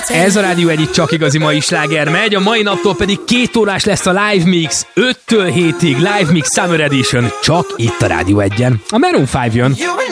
Ez a Rádió 1 csak igazi mai sláger megy, a mai naptól pedig 2 órás lesz a Live Mix, 5-től 7-ig Live Mix Summer Edition, csak itt a Rádió 1-en. A Maroon 5 jön.